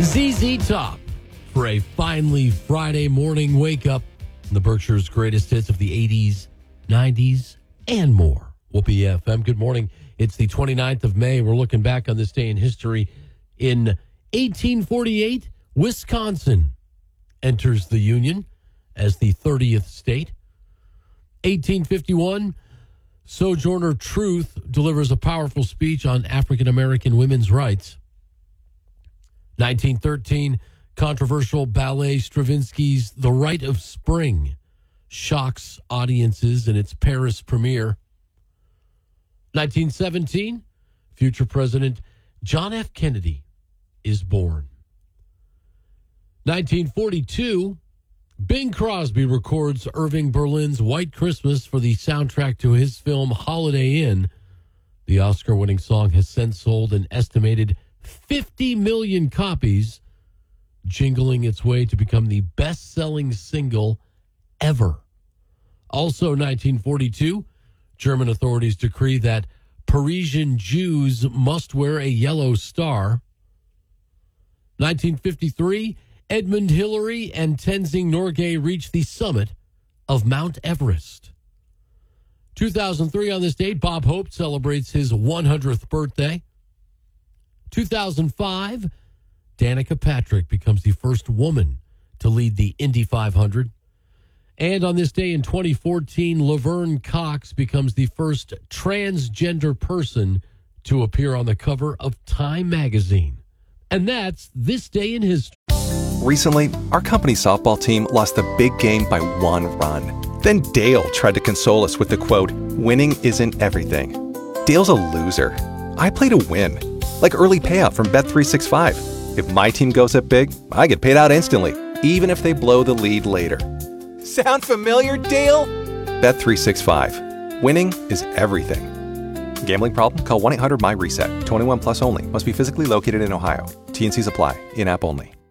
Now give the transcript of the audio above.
ZZ Top for a finally Friday morning wake up. The Berkshire's greatest hits of the 80s, 90s, and more. Whoopee FM. Good morning. It's the 29th of May. We're looking back on this day in history. In 1848, Wisconsin enters the Union as the 30th state. 1851, Sojourner Truth delivers a powerful speech on African American women's rights. 1913, controversial ballet Stravinsky's The Rite of Spring shocks audiences in its Paris premiere. 1917, future President John F. Kennedy is born. 1942, Bing Crosby records Irving Berlin's White Christmas for the soundtrack to his film Holiday Inn. The Oscar-winning song has since sold an estimated 50 million copies, jingling its way to become the best-selling single ever. Also 1942, German authorities decree that Parisian Jews must wear a yellow star. 1953, Edmund Hillary and Tenzing Norgay reach the summit of Mount Everest. 2003, on this date, Bob Hope celebrates his 100th birthday. 2005, Danica Patrick becomes the first woman to lead the Indy 500. And on this day in 2014, Laverne Cox becomes the first transgender person to appear on the cover of Time magazine. And that's this day in history. Recently, our company softball team lost the big game by 1 run. Then Dale tried to console us with the quote, "Winning isn't everything." Dale's a loser. I play to win. Like early payout from Bet365. If my team goes up big, I get paid out instantly, even if they blow the lead later. Sound familiar, Dale? Bet365. Winning is everything. Gambling problem? Call 1-800-MY-RESET. 21 plus only. Must be physically located in Ohio. T&Cs apply. In-app only.